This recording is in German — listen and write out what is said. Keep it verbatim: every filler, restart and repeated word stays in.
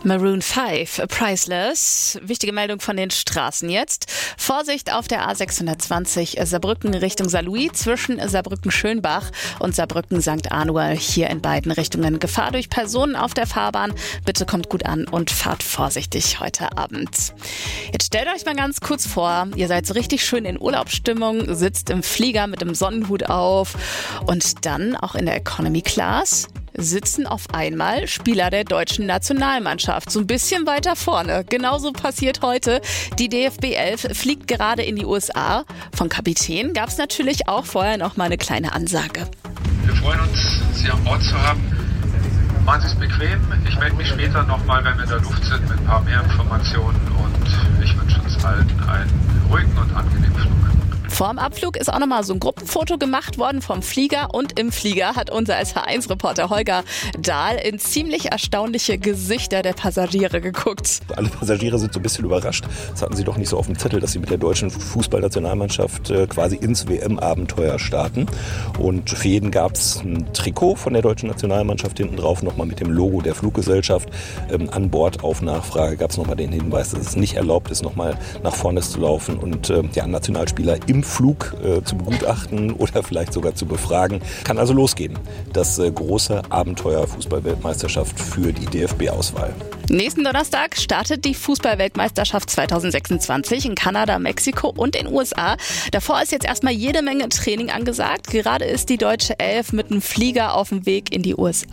Maroon fünf, Priceless. Wichtige Meldung von den Straßen jetzt. Vorsicht auf der A sechshundertzwanzig Saarbrücken Richtung Saarlouis zwischen Saarbrücken-Schönbach und Saarbrücken-Sankt Anual. Hier in beiden Richtungen Gefahr durch Personen auf der Fahrbahn. Bitte kommt gut an und fahrt vorsichtig heute Abend. Jetzt stellt euch mal ganz kurz vor, ihr seid so richtig schön in Urlaubsstimmung, sitzt im Flieger mit dem Sonnenhut auf und dann auch in der Economy Class sitzen auf einmal Spieler der deutschen Nationalmannschaft. So ein bisschen weiter vorne. Genauso passiert heute. Die D F B elf fliegt gerade in die U S A. Vom Kapitän gab es natürlich auch vorher noch mal eine kleine Ansage. Wir freuen uns, Sie an Bord zu haben. Machen Sie es bequem. Ich melde mich später nochmal, wenn wir in der Luft sind, mit ein paar mehr Informationen. Und ich wünsche uns allen einen ruhigen und angenehmen Flug. Vorm Abflug ist auch nochmal so ein Gruppenfoto gemacht worden vom Flieger, und im Flieger hat unser S H eins Reporter Holger Dahl in ziemlich erstaunliche Gesichter der Passagiere geguckt. Alle Passagiere sind so ein bisschen überrascht. Das hatten sie doch nicht so auf dem Zettel, dass sie mit der deutschen Fußballnationalmannschaft äh, quasi ins W M-Abenteuer starten. Und für jeden gab es ein Trikot von der deutschen Nationalmannschaft hinten drauf, nochmal mit dem Logo der Fluggesellschaft. Ähm, an Bord auf Nachfrage gab es nochmal den Hinweis, dass es nicht erlaubt ist, nochmal nach vorne zu laufen und äh, ja, Nationalspieler im Flug äh, zu begutachten oder vielleicht sogar zu befragen. Kann also losgehen. Das äh, große Abenteuer Fußball-Weltmeisterschaft für die D F B-Auswahl. Nächsten Donnerstag startet die Fußball-Weltmeisterschaft zweitausendsechsundzwanzig in Kanada, Mexiko und in den U S A. Davor ist jetzt erstmal jede Menge Training angesagt. Gerade ist die deutsche Elf mit einem Flieger auf dem Weg in die U S A.